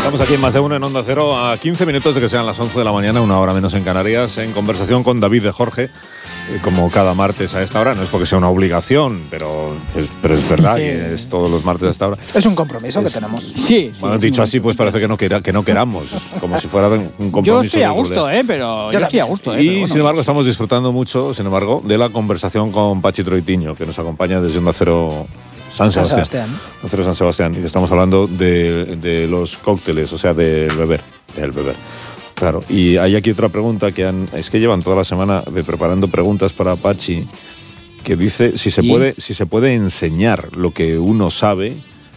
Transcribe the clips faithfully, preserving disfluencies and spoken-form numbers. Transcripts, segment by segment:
Estamos aquí en Más de Uno en Onda Cero a quince minutos de que sean las once de la mañana, una hora menos en Canarias, en conversación con David de Jorge, eh, como cada martes a esta hora. No es porque sea una obligación, pero es, pero es verdad que es todos los martes a esta hora. Es un compromiso es, que tenemos. Sí, sí. Bueno, dicho así, pues parece que no, quera, que no queramos, como si fuera un compromiso. Yo estoy a gusto, eh, pero yo, yo estoy a gusto. Eh, y bueno, sin embargo estamos disfrutando mucho, sin embargo, de la conversación con Pachi Troitiño, que nos acompaña desde Onda Cero San Sebastián. San Sebastián. Onda Cero San Sebastián. Y estamos hablando de, de los cócteles, o sea, del beber. Del beber. Claro. Y hay aquí otra pregunta que han, es que llevan toda la semana de preparando preguntas para Pachi, que dice si se, puede, si se puede enseñar lo que uno sabe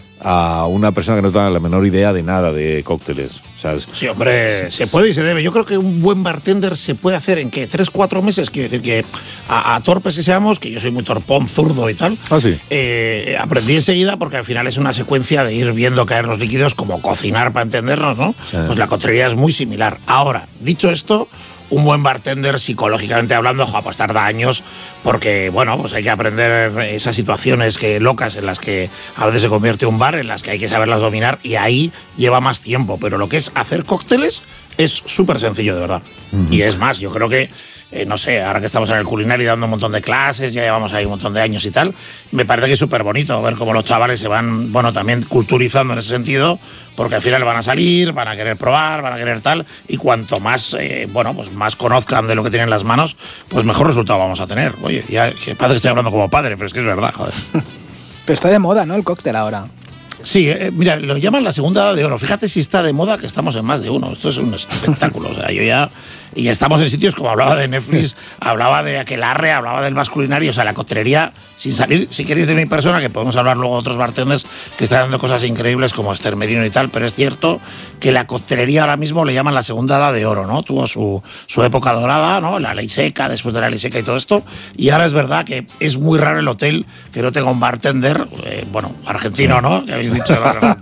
a una persona que no tiene la menor idea de nada de cócteles. O sea, es, sí, hombre, se puede y se debe. Yo creo que un buen bartender se puede hacer en, ¿qué? ¿Tres, cuatro meses? Quiero decir que a, a torpes que seamos, que yo soy muy torpón, zurdo y tal, ¿ah, sí? eh, aprendí enseguida porque al final es una secuencia de ir viendo caer los líquidos como cocinar para entendernos, ¿no? Sí. Pues la coctelería es muy similar. Ahora, dicho esto, un buen bartender, psicológicamente hablando, ojo, pues tarda años, porque, bueno, pues hay que aprender esas situaciones que locas en las que a veces se convierte un bar, en las que hay que saberlas dominar, y ahí lleva más tiempo. Pero lo que es hacer cócteles es súper sencillo, de verdad. Uh-huh. Y es más, yo creo que, eh, no sé, ahora que estamos en el culinario dando un montón de clases, ya llevamos ahí un montón de años y tal, me parece que es súper bonito ver cómo los chavales se van, bueno, también culturizando en ese sentido, porque al final van a salir, van a querer probar, van a querer tal, y cuanto más, eh, bueno, pues más conozcan de lo que tienen en las manos, pues mejor resultado vamos a tener. Oye, ya que parece que estoy hablando como padre, pero es que es verdad, joder. Pero está de moda, ¿no?, el cóctel ahora. Sí, eh, mira, lo llaman la segunda edad de oro. Fíjate si está de moda que estamos en Más de Uno. Esto es un espectáculo. O sea, yo ya... Y estamos en sitios como hablaba de Netflix, hablaba de Aquelarre, hablaba del masculinario, o sea, la coctelería, sin salir, si queréis, de mi persona, que podemos hablar luego de otros bartenders que están dando cosas increíbles como Esther Merino y tal, pero es cierto que la coctelería ahora mismo le llaman la segunda edad de oro, ¿no? Tuvo su, su época dorada, ¿no? La ley seca, después de la ley seca y todo esto, y ahora es verdad que es muy raro el hotel que no tenga un bartender, eh, bueno, argentino, ¿no? Que habéis dicho,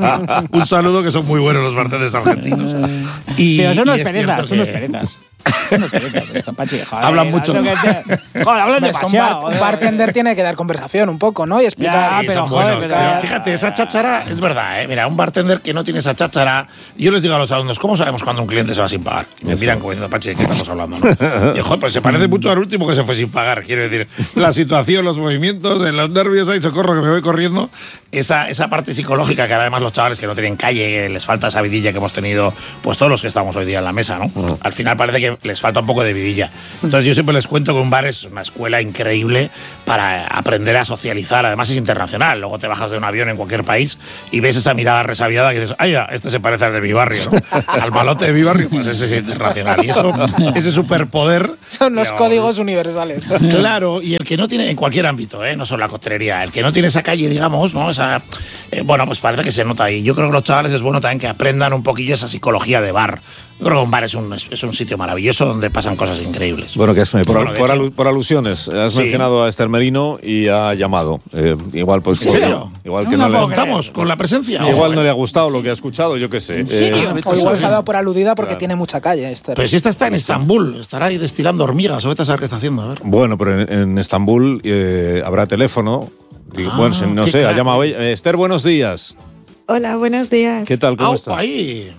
un saludo, que son muy buenos los bartenders argentinos. Y, pero son unos perezas, son unos perezas. No te dices esto, Pachi. Joder, hablan mucho. Te... Joder, hablan demasiado. Un bartender tiene que dar conversación un poco, ¿no? Y explicar. Ya, sí, pero, joder, joder, pero, pero fíjate, esa cháchara es verdad, ¿eh? Mira, un bartender que no tiene esa cháchara. Yo les digo a los alumnos, ¿cómo sabemos cuando un cliente se va sin pagar? Y me miran como diciendo, Pachi, ¿de qué estamos hablando? ¿No? Y joder, pues se parece mucho al último que se fue sin pagar. Quiero decir, la situación, los movimientos, los nervios, hay socorro que me voy corriendo. Esa, esa parte psicológica que además los chavales que no tienen calle, que les falta esa vidilla que hemos tenido, pues todos los que estamos hoy día en la mesa, ¿no? Uh-huh. Al final parece que les falta un poco de vidilla. Entonces yo siempre les cuento que un bar es una escuela increíble para aprender a socializar. Además es internacional. Luego te bajas de un avión en cualquier país y ves esa mirada resabiada que dices, ay, ya, este se parece al de mi barrio, ¿no? Al malote de mi barrio, pues ese es internacional. Y eso, ese superpoder... Son los no, códigos universales. Claro, y el que no tiene, en cualquier ámbito, ¿eh? No solo la coctelería, el que no tiene esa calle, digamos, ¿no? Esa, eh, bueno, pues parece que se nota ahí. Yo creo que los chavales es bueno también que aprendan un poquillo esa psicología de bar. Yo creo que un bar es un, es un sitio maravilloso donde pasan cosas increíbles. Bueno, que es, por, bueno, por, alu, por alusiones, has sí. mencionado a Esther Merino y ha llamado. Eh, igual pues, ¿En serio? Igual que no, no, no le contamos con la presencia. Igual Ojo, no le ha gustado sí. lo que ha escuchado, yo qué sé. ¿En serio? Eh, o igual se ha dado por aludida porque claro. tiene mucha calle, Esther. Pero si esta está en Estambul, estará ahí destilando hormigas, o vete a saber qué está haciendo. A ver. Bueno, pero en, en Estambul eh, habrá teléfono. Digo, ah, bueno, no sé, claro. ha llamado ella. Esther, buenos días. Hola, buenos días. ¿Qué tal? ¿Cómo ¡Au, estás? Ahí!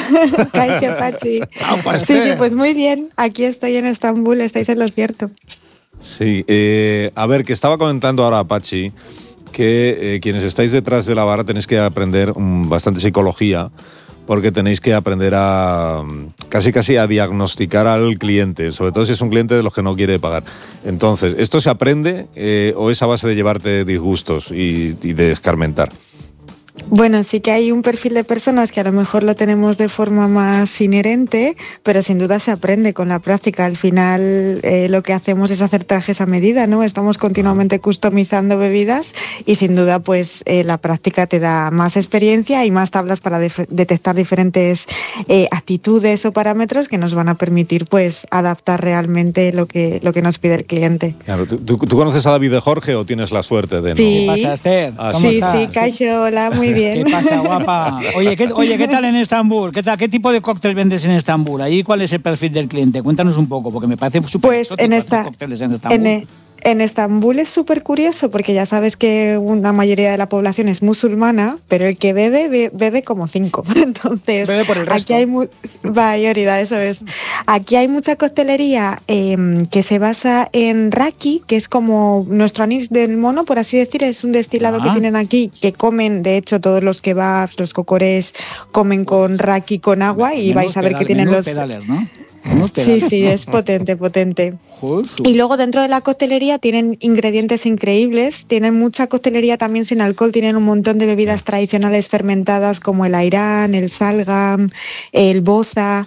Kaixo, Pachi. Sí, sí, pues muy bien. Aquí estoy en Estambul, estáis en lo cierto. Sí, eh, a ver, que estaba comentando ahora Pachi que eh, quienes estáis detrás de la barra tenéis que aprender um, bastante psicología, porque tenéis que aprender a casi casi a diagnosticar al cliente, sobre todo si es un cliente de los que no quiere pagar. Entonces, ¿esto se aprende eh, o es a base de llevarte disgustos y, y de escarmentar? Bueno, sí que hay un perfil de personas que a lo mejor lo tenemos de forma más inherente, pero sin duda se aprende con la práctica. Al final eh, lo que hacemos es hacer trajes a medida, ¿no? Estamos continuamente customizando bebidas y sin duda pues eh, la práctica te da más experiencia y más tablas para def- detectar diferentes eh, actitudes o parámetros que nos van a permitir pues adaptar realmente lo que, lo que nos pide el cliente. Claro, ¿tú, tú, ¿tú conoces a David de Jorge o tienes la suerte de no? Sí. ¿Qué pasa, Esther? Ah, ¿Cómo sí, estás? sí, Kaixo, hola, muy bien. ¿Qué pasa, guapa? Oye, ¿qué, oye, ¿qué tal en Estambul? ¿Qué tal? ¿Qué tipo de cóctel vendes en Estambul? ¿Ahí cuál es el perfil del cliente? Cuéntanos un poco, porque me parece súper pues exótico en esta, cócteles en Estambul. En, En Estambul es súper curioso porque ya sabes que una mayoría de la población es musulmana, pero el que bebe, bebe, bebe como cinco. Entonces, bebe por el resto. Aquí hay mu- mayoría, eso es. Aquí hay mucha coctelería eh, que se basa en raki, que es como nuestro anís del mono, por así decir, es un destilado ah. que tienen aquí, que comen, de hecho, todos los kebabs, los cocores, comen con raki con agua y menos vais a ver pedal, que tienen los... Pedales, ¿no? Sí, sí, es potente, potente. Y luego dentro de la coctelería tienen ingredientes increíbles, tienen mucha coctelería también sin alcohol, tienen un montón de bebidas tradicionales fermentadas como el airán, el salgam, el boza,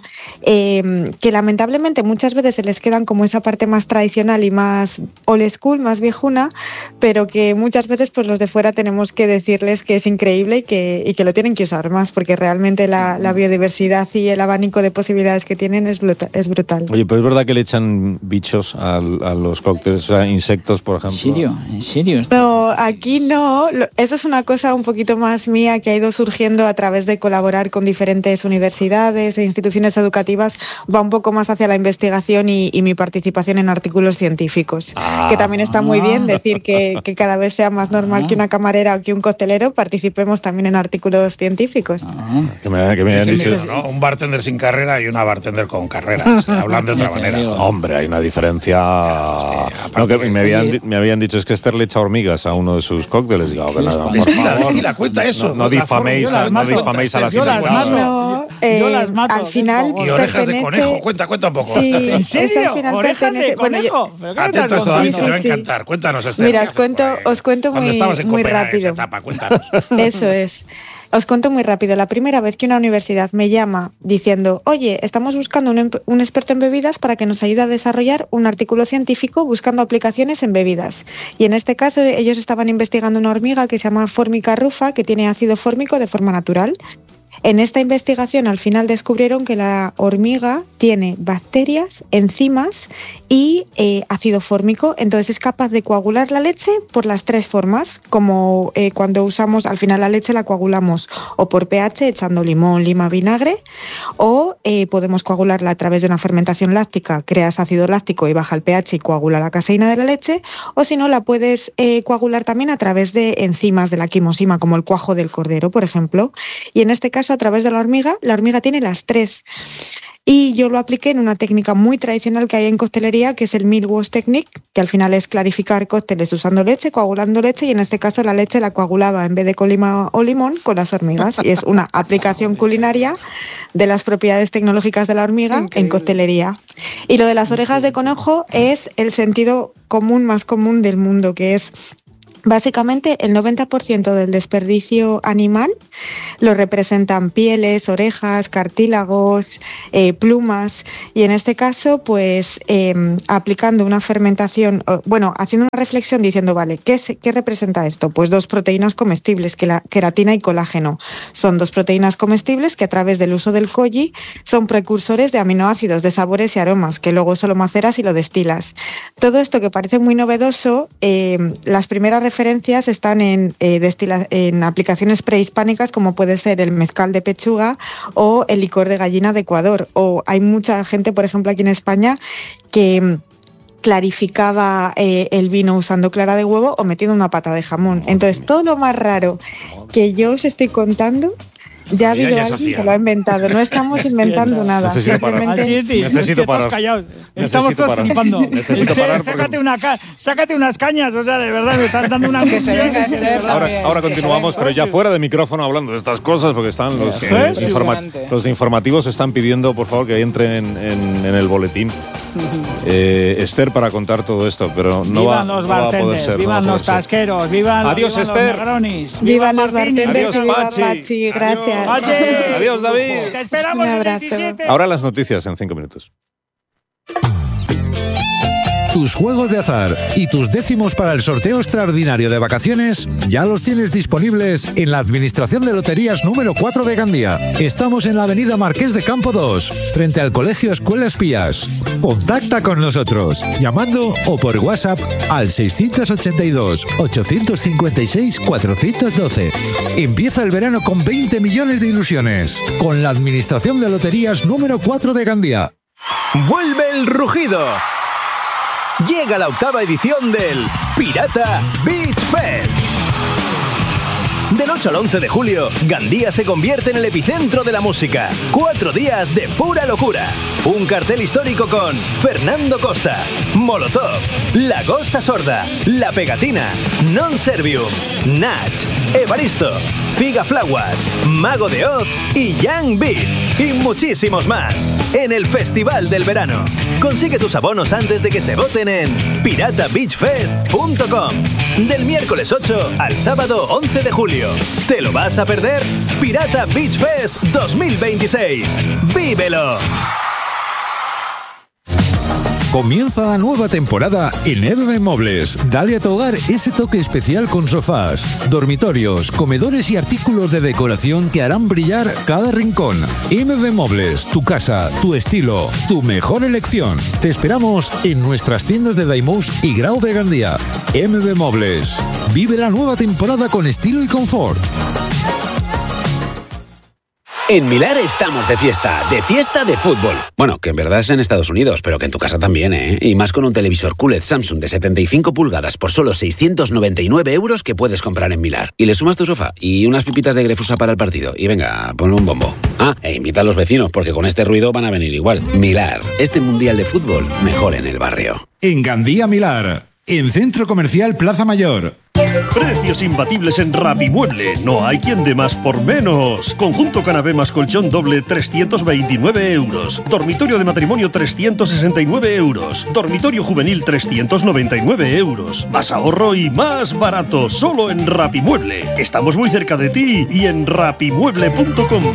eh, que lamentablemente muchas veces se les quedan como esa parte más tradicional y más old school, más viejuna, pero que muchas veces pues los de fuera tenemos que decirles que es increíble y que, y que lo tienen que usar más, porque realmente la, la biodiversidad y el abanico de posibilidades que tienen es brutal. Es brutal. Oye, pero es verdad que le echan bichos a, a los cócteles, o sea, insectos, por ejemplo. ¿En serio? ¿En serio? No, aquí no. Eso es una cosa un poquito más mía que ha ido surgiendo a través de colaborar con diferentes universidades e instituciones educativas. Va un poco más hacia la investigación y, y mi participación en artículos científicos. Ah, que también está muy bien decir que, que cada vez sea más normal ah, que una camarera o que un costelero participemos también en artículos científicos. Ah, que me, que me hayan dicho, ¿no? Un bartender sin carrera y una bartender con carrera. Sí, hablando de otra manera. Hombre, hay una diferencia. Es que, no, que me, habían, me habían dicho es que Esther le echa hormigas a uno de sus cócteles. Digo, que nada, por favor, destila, cuenta eso. No, no difaméis a, no difaméis a las instituciones. No, eh, yo las mato. Al final. Y orejas de conejo. Cuenta, cuenta un poco. Sí, ¿en serio? ¿Orejas de conejo? Bueno, atentos todavía, sí, sí, te va a encantar. Sí. Cuéntanos, Esther. Mira, os cuento, os cuento muy, muy rápido. Etapa, cuéntanos. Eso es. Os cuento muy rápido. La primera vez que una universidad me llama diciendo, oye, estamos buscando un, un experto en bebidas para que nos ayude a desarrollar un artículo científico buscando aplicaciones en bebidas. Y en este caso ellos estaban investigando una hormiga que se llama Formica rufa, que tiene ácido fórmico de forma natural. En esta investigación al final descubrieron que la hormiga tiene bacterias, enzimas y eh, ácido fórmico, entonces es capaz de coagular la leche por las tres formas, como eh, cuando usamos, al final la leche la coagulamos o por pH echando limón, lima, vinagre, o eh, podemos coagularla a través de una fermentación láctica, creas ácido láctico y baja el pH y coagula la caseína de la leche, o si no la puedes eh, coagular también a través de enzimas de la quimosima, como el cuajo del cordero, por ejemplo, y en este caso a través de la hormiga, la hormiga tiene las tres. Y yo lo apliqué en una técnica muy tradicional que hay en coctelería, que es el milk wash technique, que al final es clarificar cócteles usando leche, coagulando leche, y en este caso la leche la coagulaba en vez de con lima o limón con las hormigas. Y es una aplicación culinaria de las propiedades tecnológicas de la hormiga Increíble. En coctelería. Y lo de las orejas de conejo es el sentido común más común del mundo, que es... Básicamente el noventa por ciento del desperdicio animal lo representan pieles, orejas, cartílagos, eh, plumas, y en este caso pues eh, aplicando una fermentación, bueno, haciendo una reflexión diciendo, vale, ¿qué, es, ¿qué representa esto? Pues dos proteínas comestibles, que la queratina y colágeno. Son dos proteínas comestibles que a través del uso del koji son precursores de aminoácidos, de sabores y aromas, que luego solo maceras y lo destilas. Todo esto que parece muy novedoso, eh, las primeras referencias referencias están en, eh, destila- en aplicaciones prehispánicas como puede ser el mezcal de pechuga o el licor de gallina de Ecuador. O hay mucha gente, por ejemplo, aquí en España que clarificaba eh, el vino usando clara de huevo o metiendo una pata de jamón. Entonces, todo lo más raro que yo os estoy contando ya ha habido ya alguien que lo ha inventado. No estamos inventando nada. Necesito parar. Así es, tío. Necesito es que parar. Callados. Necesito Estamos todos parar. flipando. Necesito Este, parar sácate, porque... una ca- sácate unas cañas, o sea, de verdad, me están dando una que se venga este de Ahora, ahora continuamos, pero ya fuera de micrófono hablando de estas cosas, porque están los, eh, informa- los informativos están pidiendo, por favor, que entren en, en, en el boletín. Eh, Esther para contar todo esto, pero no, va, los no va a poder ser. Vivan no va a los poder tasqueros, ser. vivan, Adiós, vivan Esther. los negronis. Vivan los bartenders. Adiós, y viva Pachi. Pachi. Gracias. Pachi. Adiós, David. Te esperamos en veintisiete. Ahora las noticias en cinco minutos. Tus juegos de azar y tus décimos para el sorteo extraordinario de vacaciones ya los tienes disponibles en la Administración de Loterías número cuatro de Gandía. Estamos en la avenida Marqués de Campo dos, frente al Colegio Escuela Espías. Contacta con nosotros, llamando o por WhatsApp al seiscientos ochenta y dos, ochocientos cincuenta y seis, cuatrocientos doce. Empieza el verano con veinte millones de ilusiones, con la Administración de Loterías número cuatro de Gandía. ¡Vuelve el rugido! llega la octava edición del Pirata Beach Fest. Del ocho al once de julio, Gandía se convierte en el epicentro de la música. Cuatro días de pura locura. Un cartel histórico con Fernando Costa, Molotov, La Gosa Sorda, La Pegatina, Non Servium, Nach, Evaristo, Figaflaguas, Mago de Oz y Young Beat. Y muchísimos más. En el Festival del Verano. Consigue tus abonos antes de que se voten en pirata beach fest punto com. Del miércoles ocho al sábado once de julio. ¿Te lo vas a perder? Pirata Beach Fest dos mil veintiséis. ¡Vívelo! Comienza la nueva temporada en M V Muebles. Dale a tu hogar ese toque especial con sofás, dormitorios, comedores y artículos de decoración que harán brillar cada rincón. M V Muebles, tu casa, tu estilo, tu mejor elección. Te esperamos en nuestras tiendas de Daimús y Grau de Gandía. M V Muebles. Vive la nueva temporada con estilo y confort. En Milar estamos de fiesta, de fiesta de fútbol. Bueno, que en verdad es en Estados Unidos, pero que en tu casa también, ¿eh? Y más con un televisor Q L E D Samsung de setenta y cinco pulgadas por solo seiscientos noventa y nueve euros que puedes comprar en Milar. Y le sumas tu sofá y unas pipitas de Grefusa para el partido. Y venga, ponle un bombo. Ah, e invita a los vecinos, porque con este ruido van a venir igual. Milar, este mundial de fútbol, mejor en el barrio. En Gandía, Milar. En Centro Comercial Plaza Mayor. Precios imbatibles en Rapimueble. No hay quien dé más por menos. Conjunto canapé más colchón doble trescientos veintinueve euros. Dormitorio de matrimonio trescientos sesenta y nueve euros. Dormitorio juvenil trescientos noventa y nueve euros. Más ahorro y más barato. Solo en Rapimueble. Estamos muy cerca de ti y en rapimueble punto com.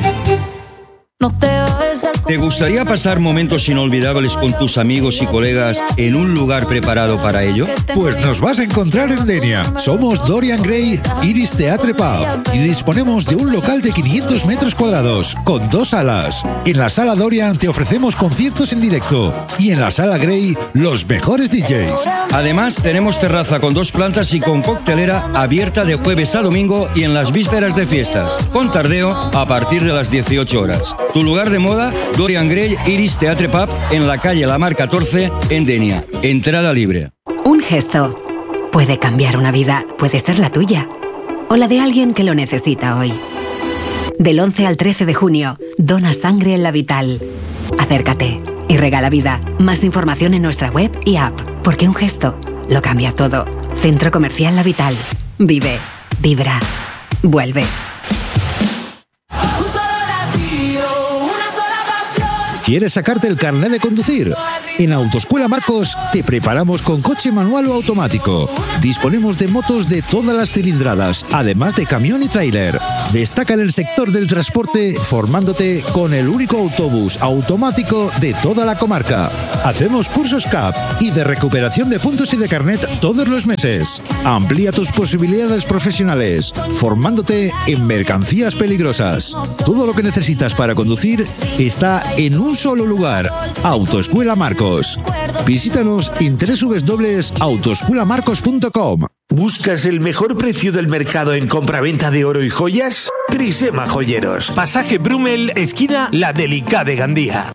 ¿Te gustaría pasar momentos inolvidables con tus amigos y colegas en un lugar preparado para ello? Pues nos vas a encontrar en Denia. Somos Dorian Gray Iris Theatre Pub y disponemos de un local de quinientos metros cuadrados con dos salas. En la sala Dorian te ofrecemos conciertos en directo y en la sala Gray los mejores D Js. Además tenemos terraza con dos plantas y con coctelera abierta de jueves a domingo y en las vísperas de fiestas, con tardeo a partir de las dieciocho horas. Tu lugar de moda, Dorian Gray Iris Theatre Pub en la calle La Mar catorce en Denia. Entrada libre. Un gesto puede cambiar una vida, puede ser la tuya o la de alguien que lo necesita hoy. Del once al trece de junio, dona sangre en La Vital. Acércate y regala vida. Más información en nuestra web y app, porque un gesto lo cambia todo. Centro Comercial La Vital. Vive, vibra, vuelve. ¿Quieres sacarte el carnet de conducir? En Autoescuela Marcos te preparamos con coche manual o automático. Disponemos de motos de todas las cilindradas, además de camión y tráiler. Destaca en el sector del transporte formándote con el único autobús automático de toda la comarca. Hacemos cursos C A P y de recuperación de puntos y de carnet todos los meses. Amplía tus posibilidades profesionales, formándote en mercancías peligrosas. Todo lo que necesitas para conducir está en un solo lugar. Autoescuela Marcos. Visítanos en doble u doble u doble u punto autoescuela marcos punto com. ¿Buscas el mejor precio del mercado en compraventa de oro y joyas? Trisema Joyeros. Pasaje Brumel, esquina La Delicada de Gandía.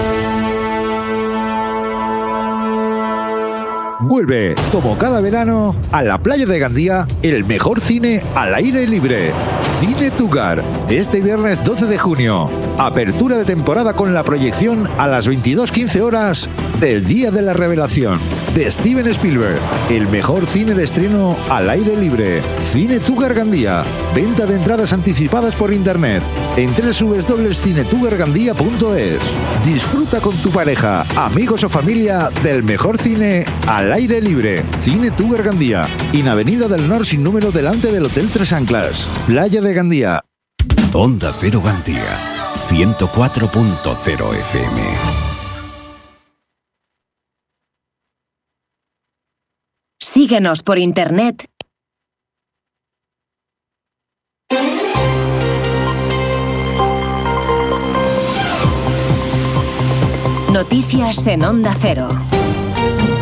Vuelve, como cada verano, a la playa de Gandía, el mejor cine al aire libre. Cine Tugar, este viernes doce de junio. Apertura de temporada con la proyección a las veintidós quince horas del Día de la Revelación de Steven Spielberg. El mejor cine de estreno al aire libre. Cine Tugar Gandía. Venta de entradas anticipadas por internet en doble u doble u doble u punto cine tugar gandía punto es. Disfruta con tu pareja, amigos o familia del mejor cine al aire libre. Cine Tugar Gandía. En Avenida del Nor sin número delante del Hotel Tres Anclas. Playa de Gandía. Onda Cero Gandía. ciento cuatro punto cero F M. Síguenos por internet. Noticias en Onda Cero.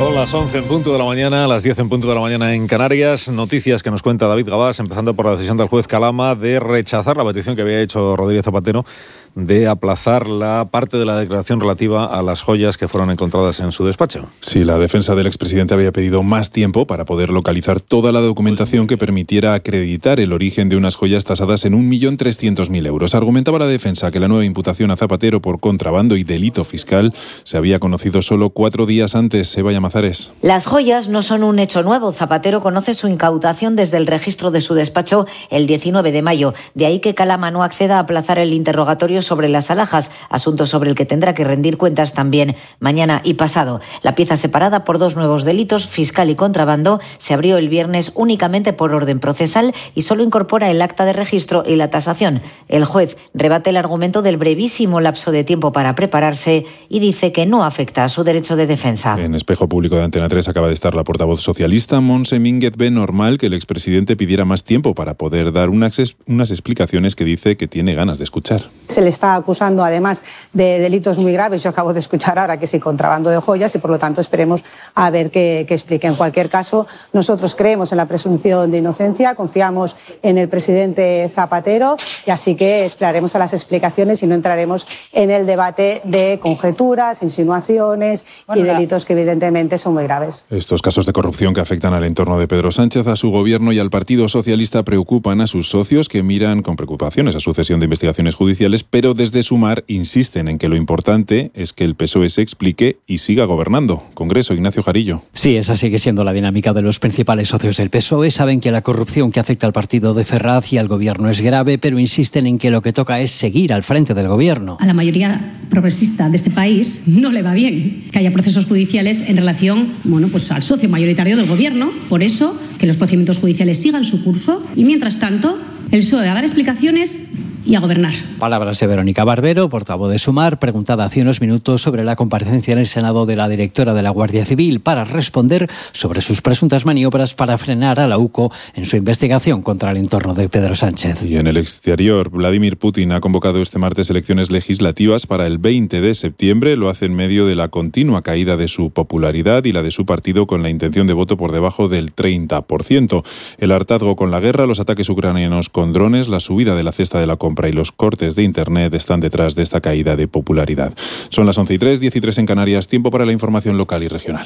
Son las once en punto de la mañana, las diez en punto de la mañana en Canarias. Noticias que nos cuenta David Gabás, empezando por la decisión del juez Calama de rechazar la petición que había hecho Rodríguez Zapatero de aplazar la parte de la declaración relativa a las joyas que fueron encontradas en su despacho. Sí, la defensa del expresidente había pedido más tiempo para poder localizar toda la documentación que permitiera acreditar el origen de unas joyas tasadas en un millón trescientos mil euros. Argumentaba la defensa que la nueva imputación a Zapatero por contrabando y delito fiscal se había conocido solo cuatro días antes. Eva Llamazares. Las joyas no son un hecho nuevo. Zapatero conoce su incautación desde el registro de su despacho el diecinueve de mayo. De ahí que Calama no acceda a aplazar el interrogatorio sobre las alhajas, asunto sobre el que tendrá que rendir cuentas también mañana y pasado. La pieza separada por dos nuevos delitos, fiscal y contrabando, se abrió el viernes únicamente por orden procesal y solo incorpora el acta de registro y la tasación. El juez rebate el argumento del brevísimo lapso de tiempo para prepararse y dice que no afecta a su derecho de defensa. En Espejo Público de Antena tres acaba de estar la portavoz socialista. Montse Mínguez ve normal que el expresidente pidiera más tiempo para poder dar unas, unas explicaciones que dice que tiene ganas de escuchar. Se le está acusando además de delitos muy graves. Yo acabo de escuchar ahora que sí, contrabando de joyas, y por lo tanto esperemos a ver qué, qué explique. En cualquier caso, nosotros creemos en la presunción de inocencia, confiamos en el presidente Zapatero, y así que esperaremos a las explicaciones y no entraremos en el debate de conjeturas, insinuaciones bueno, y delitos que evidentemente son muy graves. Estos casos de corrupción que afectan al entorno de Pedro Sánchez, a su gobierno y al Partido Socialista preocupan a sus socios, que miran con preocupación esa sucesión de investigaciones judiciales, pero desde Sumar insisten en que lo importante es que el P S O E se explique y siga gobernando. Congreso, Ignacio Jarillo. Sí, esa sigue siendo la dinámica de los principales socios del P S O E. Saben que la corrupción que afecta al partido de Ferraz y al gobierno es grave, pero insisten en que lo que toca es seguir al frente del gobierno. A la mayoría progresista de este país no le va bien que haya procesos judiciales en relación, bueno, pues al socio mayoritario del gobierno. Por eso, que los procedimientos judiciales sigan su curso y, mientras tanto, el P S O E a dar explicaciones y a gobernar. Palabras de Verónica Barbero, portavoz de Sumar, preguntada hace unos minutos sobre la comparecencia en el Senado de la directora de la Guardia Civil para responder sobre sus presuntas maniobras para frenar a la U C O en su investigación contra el entorno de Pedro Sánchez. Y en el exterior, Vladimir Putin ha convocado este martes elecciones legislativas para el veinte de septiembre. Lo hace en medio de la continua caída de su popularidad y la de su partido, con la intención de voto por debajo del treinta por ciento. El hartazgo con la guerra, los ataques ucranianos con drones, la subida de la cesta de la compra y los cortes de Internet están detrás de esta caída de popularidad. Son las once y tres, diez y tres en Canarias, tiempo para la información local y regional.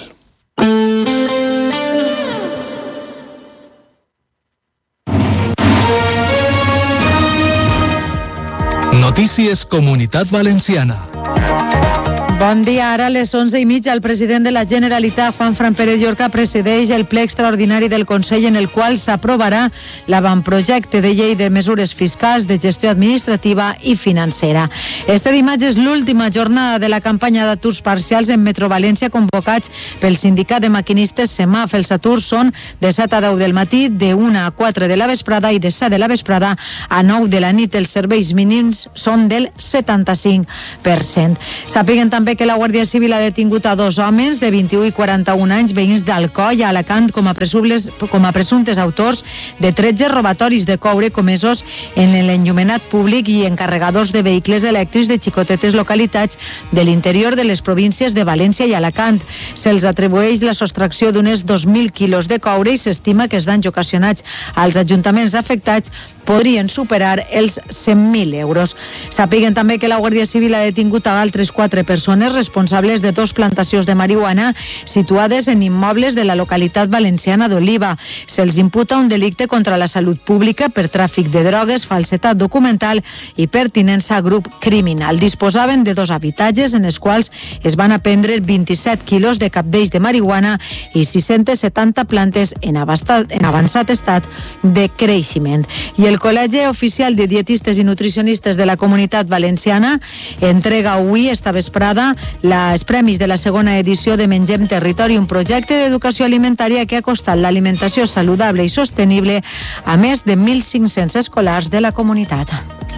Notícies Comunitat Valenciana. Bon dia. Ara a les onze i mitja el president de la Generalitat, Juanfran Pérez Llorca, presideix el ple extraordinari del Consell en el qual s'aprovarà l'avantprojecte de llei de mesures fiscals, de gestió administrativa i financera. Este dimarts és l'última jornada de la campanya d'aturs parcials en Metro València convocats pel sindicat de maquinistes SEMAF. Els aturs són de set a deu del matí, de una a quatre de la vesprada i de set de la vesprada a nou de la nit. Els serveis mínims són del setanta-cinc per cent. Sàpiguen també que la Guàrdia Civil ha detingut a dos homes de vint-i-u i quaranta-un anys, veïns d'Alcoi, a Alacant, com a, com a presumptes autors de tretze robatoris de coure comesos en l'enllumenat públic i encarregadors de vehicles elèctrics de xicotetes localitats de l'interior de les províncies de València i Alacant. Se'ls atribueix la sostracció d'unes dos mil quilos de coure i s'estima que els danys ocasionats als ajuntaments afectats podrien superar els cent mil euros. Sàpiguen també que la Guàrdia Civil ha detingut a altres quatre persones responsables de dos plantacions de marihuana situades en immobles de la localitat valenciana d'Oliva. Se'ls imputa un delicte contra la salut pública per tràfic de drogues, falsedat documental i pertinença a grup criminal. Disposaven de dos habitatges en els quals es van aprendre vint-i-set quilos de capdells de marihuana i sis-centes setanta plantes en avançat estat de creixement. I el Col·legi Oficial de Dietistes i Nutricionistes de la Comunitat Valenciana entrega avui, esta vesprada, els premis de la segona edició de Mengem Territori, un projecte d'educació alimentària que ha costat l'alimentació saludable i sostenible a més de mil cinc-cents escolars de la comunitat.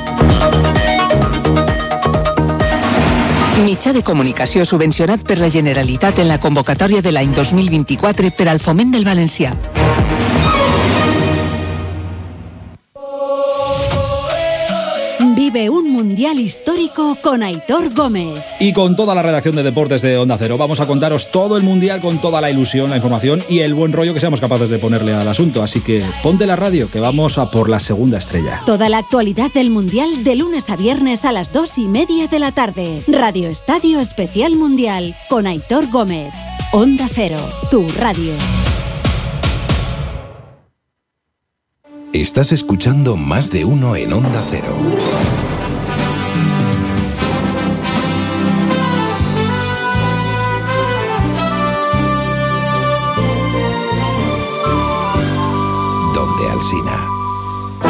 Mitjà de comunicació subvencionat per la Generalitat en la convocatòria de l'any dos mil vint-i-quatre per al foment del valencià. Vive un mundial histórico con Aitor Gómez. Y con toda la redacción de deportes de Onda Cero vamos a contaros todo el mundial con toda la ilusión, la información y el buen rollo que seamos capaces de ponerle al asunto. Así que ponte la radio, que vamos a por la segunda estrella. Toda la actualidad del mundial de lunes a viernes a las dos y media de la tarde. Radio Estadio Especial Mundial con Aitor Gómez. Onda Cero, tu radio. Estás escuchando Más de Uno en Onda Cero. Donde Alsina.